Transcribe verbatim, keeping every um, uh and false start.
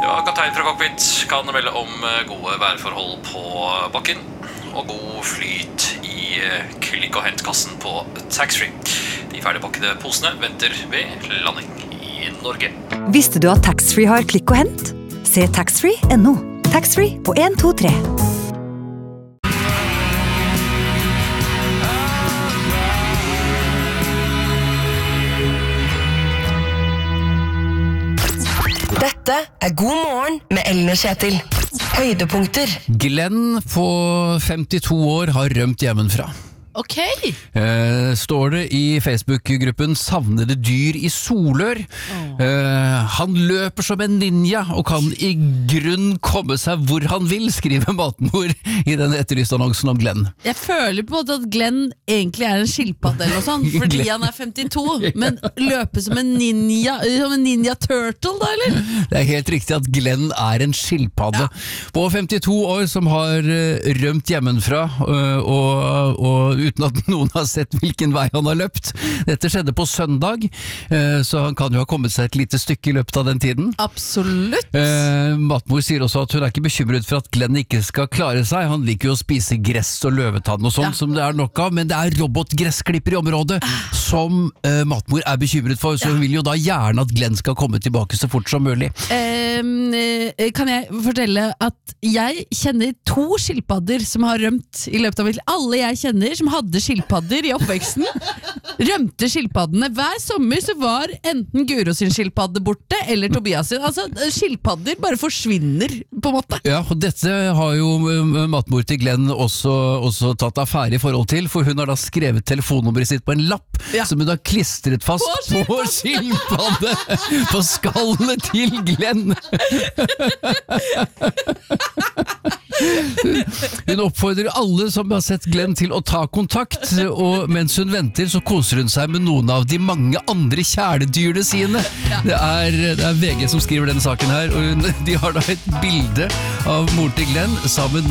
Ja, kaptein fra cockpit kan melde om gode værforhold på bakken og god flyt i klikk- og hentkassen på taxfree. De ferdigpakkede posene venter ved landing i Norge. Visste du at taxfree har klikk og hent? Se taxfree punktum no. Taxfree på en to tre. Dette er God morgen med Ellen og Kjetil. Høydepunkter. Glenn på femtito år har rømt hjemmefra. Ok. Eh, står det i Facebook-gruppen Savnede dyr i Solør. Oh. Eh, han løper som en ninja og kan i grunn komme seg hvor han vil, skriver matmor i den etterlyste annonsen om Glenn. Jeg føler på en måte at Glenn egentlig er en skilpadde eller noe sånt, fordi han er femtito, men løper som en ninja, som en ninja turtle da, eller? Det er helt riktig at Glenn er en skilpadde. Ja. På femtito år som har rømt hjemmefra, og, og uten at noen har sett hvilken vei han har løpt. Dette skjedde på søndag, så han kan jo ha kommet seg et lite stykke i løpet av den tiden. Absolutt. Eh, matmor sier også at hun er ikke bekymret for at Glenn ikke skal klare seg. Han liker jo å spise gress og løvetann og sånt, ja. Som det er nok av, men det er robotgressklipper i området som eh, matmor er bekymret for, så hun vil jo da gjerne at Glenn skal komme tilbake så fort som mulig. Eh, kan jeg fortelle at jeg kjenner to skilpadder som har rømt i løpet av mitt liv. Alle jeg kjenner som hadde skilpadder i oppveksten, rømte skilpaddene. Hver sommer så var enten Guro sin skilpadde borte, eller Tobias sin. Altså, skilpadder bare forsvinner, på en måte. Ja, og dette har jo matmor til Glenn også, også tatt affære i forhold til, for hun har da skrevet telefonnummeret sitt på en lapp, ja. Som hun har klistret fast på, på skilpadde, på skallet til Glenn. Hun oppfordrer alle som har sett Glenn til å ta kontakt, og mens hun venter så koser hun seg med noen av de mange andre kjæledyrene sine. Ja. Det, er, det er V G som skriver denne saken her, og hun, de har da et bilde av moren til Glenn sammen